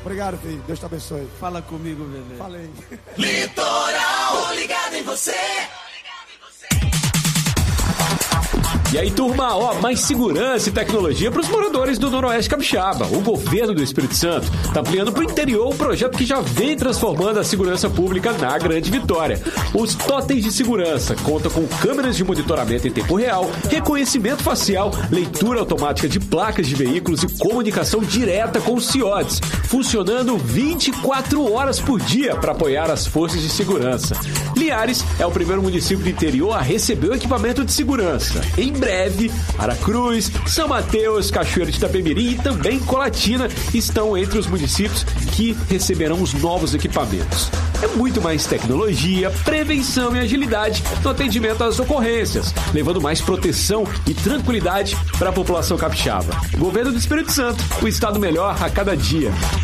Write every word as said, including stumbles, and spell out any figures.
Obrigado, filho. Deus te abençoe. Fala comigo, bebê. Falei. Litoral, tô ligado em você. E aí, turma, ó, mais segurança e tecnologia para os moradores do Noroeste Capixaba. O governo do Espírito Santo está ampliando para o interior um projeto que já vem transformando a segurança pública na Grande Vitória. Os totens de segurança contam com câmeras de monitoramento em tempo real, reconhecimento facial, leitura automática de placas de veículos e comunicação direta com os C I O Ds, funcionando vinte e quatro horas por dia para apoiar as forças de segurança. Linhares é o primeiro município do interior a receber o equipamento de segurança. Em breve, Aracruz, São Mateus, Cachoeiro de Itapemirim e também Colatina estão entre os municípios que receberão os novos equipamentos. É muito mais tecnologia, prevenção e agilidade no atendimento às ocorrências, levando mais proteção e tranquilidade para a população capixaba. Governo do Espírito Santo, o estado melhor a cada dia.